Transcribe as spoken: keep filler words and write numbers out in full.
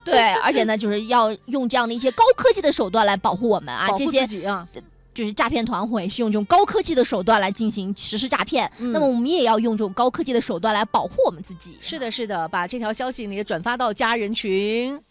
对，而且呢，就是要用这样的一些高科技的手段来保护我们啊， 保护这些自己啊。 就是诈骗团伙也是用这种高科技的手段来进行实施诈骗、嗯，那么我们也要用这种高科技的手段来保护我们自己。 是的，是的，把这条消息你也转发到家人群。